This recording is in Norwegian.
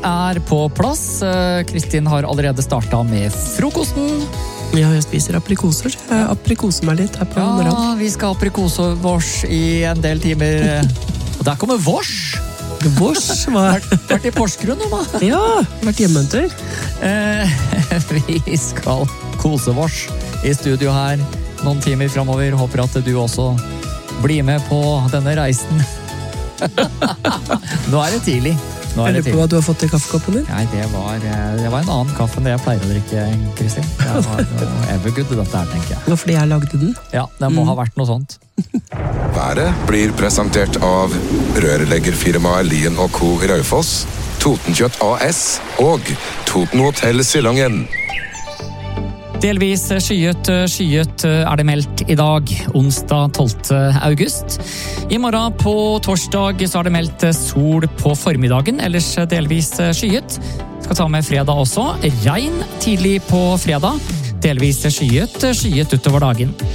på plass. Kristin har allerede startet med frokosten. Ja, jeg spiser aprikoser. Jeg aprikoser meg litt her på morgenen. Ja, vi skal aprikose vårs i en del timer. Og der kommer vårs! Vårs? Hva? Vært i Porsgrunn nå, da. Ja, vært hjemme en tur. Vi skal kose vårs i studio her noen timer fremover. Håper at du også blir med på denne reisen. Nå er det tidlig. Jeg lurer på hva du har fått i kaffekoppen din? Nei, det var en annen kaffe enn det jeg pleier å drikke, Kristin. Det var Evergood dette her, tenker jeg. Det var fordi jeg lagde den? Ja, det må ha vært noe sånt. Været blir presentert av rørleggerfirmaet Lien & Co. i Raufoss, Totenkjøtt AS og Toten Hotel Sillangen. Delvis skyet er det meldt i dag, onsdag 12. august. I morgen på torsdag så er det meldt sol på formiddagen, ellers delvis skyet. Skal ta med fredag også. Regn tidlig på fredag, delvis skyet utover dagen.